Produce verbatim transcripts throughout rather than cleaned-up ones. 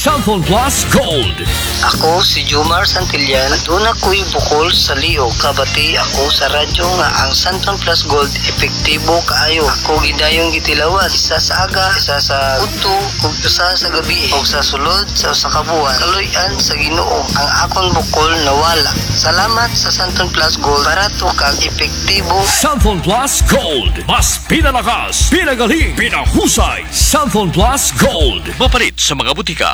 Samphon Plus Gold. Ako si Jomar Santillan. Doon ako'y bukol sa liog. Kabati ako sa radyo nga ang Samphon Plus Gold epektibo kaayo. Ako gidayong gitilawat. Isa sa aga, isa sa udto, ug isa sa gabi, ug sa sulod sa usa ka buwan. Kaluy-an sa Ginoo ang akong bukol nawala. Salamat sa Samphon Plus Gold para to kag epektibo. Samphon Plus Gold. Mas pinalakas, pinagaling, pinahusay. Samphon Plus Gold. Mapalit sa mga butika.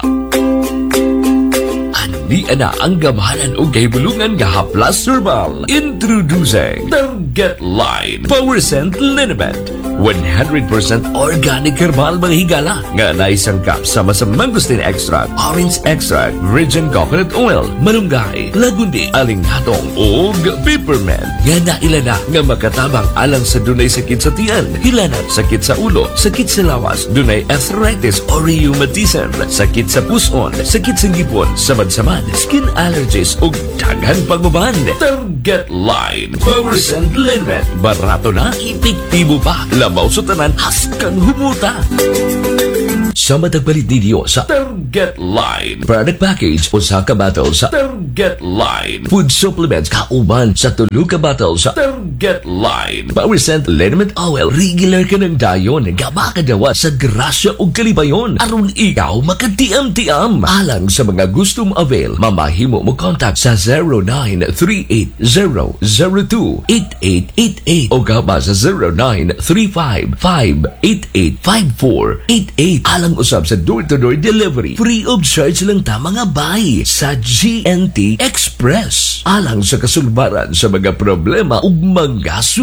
Di ana ang gamhanan o kahibulungan nga haplas herbal. Introducing Target Line Power Scent Liniment. one hundred percent organic herbal mga higala nga naisangkap sama sa mangosteen extract, orange extract, virgin coconut oil, malunggay, lagundi, alinghatong ug peppermint. Nga nailana nga makatabang alang sa dunay sakit sa tiyan, hilanan, sakit sa ulo, sakit sa lawas, dunay arthritis o rheumatism, sakit sa puson, sakit sa ngipon, samad-samad, skin allergies ug daghan pagbaban. Target Line Power Scent Liniment. Barato na, epektibo pa. Lamaw sa tanan, haskang humuta. Sa matagpalit ninyo sa Target Line product package o sa kabatal sa Target Line food supplements kauban sa tulo ka batal sa Target Line Power Scent Liniment Oil. Regular ka ng dayon gaba kadawa sa grasya o kalibayon aron ikaw makatiam-tiam. Alang sa mga gustong avail, mamahimo mo contact sa zero nine three eight zero zero two eight eight eight eight o gaba sa zero nine three five five eight eight five four eight eight. Alang usab sa door-to-door delivery, free of charge lang ta mga bay sa G N T Express. Alang sa kasulbaran sa mga problema ug mga